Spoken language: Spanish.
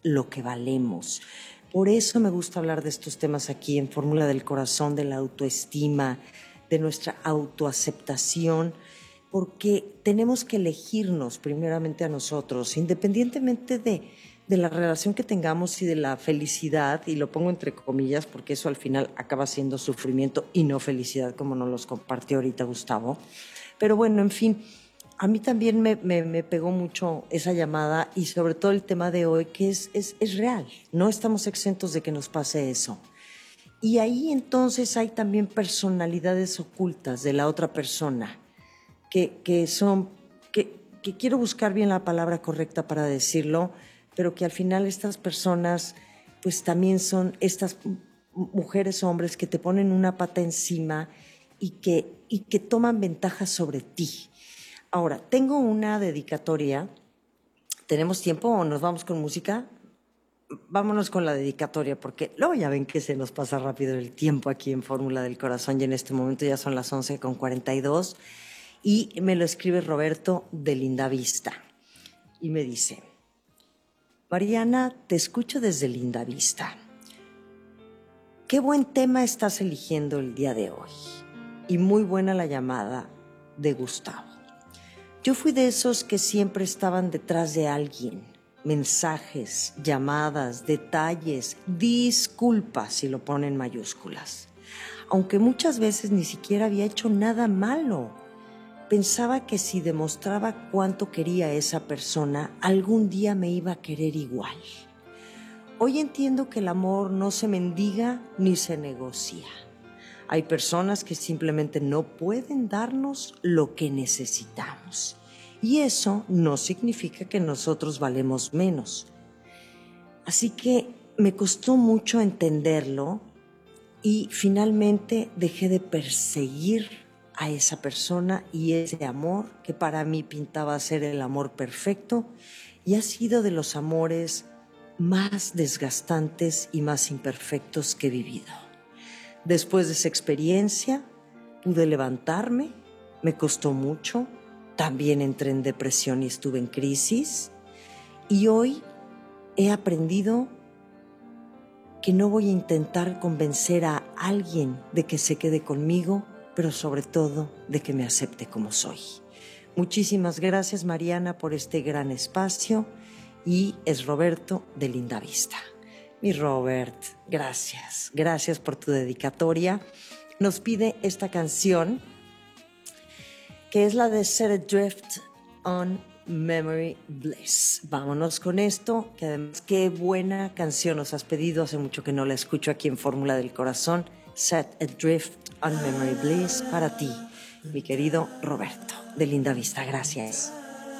lo que valemos. Por eso me gusta hablar de estos temas aquí en Fórmula del Corazón, de la autoestima, de nuestra autoaceptación, porque tenemos que elegirnos primeramente a nosotros, independientemente de la relación que tengamos y de la felicidad, y lo pongo entre comillas porque eso al final acaba siendo sufrimiento y no felicidad, como nos los compartió ahorita Gustavo. Pero bueno, en fin, a mí también me pegó mucho esa llamada y sobre todo el tema de hoy, que es real. No estamos exentos de que nos pase eso. Y ahí entonces hay también personalidades ocultas de la otra persona que son, que quiero buscar bien la palabra correcta para decirlo, pero que al final estas personas pues también son estas mujeres o hombres que te ponen una pata encima y que toman ventaja sobre ti. Ahora, tengo una dedicatoria. ¿Tenemos tiempo o nos vamos con música? Vámonos con la dedicatoria, porque luego ya ven que se nos pasa rápido el tiempo aquí en Fórmula del Corazón, y en este momento ya son las 11:42, y me lo escribe Roberto de Lindavista. Y me dice: Mariana, te escucho desde Lindavista. Qué buen tema estás eligiendo el día de hoy. Y muy buena la llamada de Gustavo. Yo fui de esos que siempre estaban detrás de alguien. Mensajes, llamadas, detalles, disculpas, si lo ponen en mayúsculas. Aunque muchas veces ni siquiera había hecho nada malo. Pensaba que si demostraba cuánto quería a esa persona, algún día me iba a querer igual. Hoy entiendo que el amor no se mendiga ni se negocia. Hay personas que simplemente no pueden darnos lo que necesitamos. Y eso no significa que nosotros valemos menos. Así que me costó mucho entenderlo y finalmente dejé de perseguir a esa persona y ese amor que para mí pintaba ser el amor perfecto, y ha sido de los amores más desgastantes y más imperfectos que he vivido. Después de esa experiencia, pude levantarme, me costó mucho, también entré en depresión y estuve en crisis, y hoy he aprendido que no voy a intentar convencer a alguien de que se quede conmigo, pero sobre todo de que me acepte como soy. Muchísimas gracias, Mariana, por este gran espacio, y es Roberto de Lindavista. Mi Robert, gracias. Gracias por tu dedicatoria. Nos pide esta canción, que es la de Set Adrift on Memory Bliss. Vámonos con esto, que además qué buena canción nos has pedido. Hace mucho que no la escucho aquí en Fórmula del Corazón. Set Adrift on Memory Bliss para ti, mi querido Roberto de Lindavista. Gracias.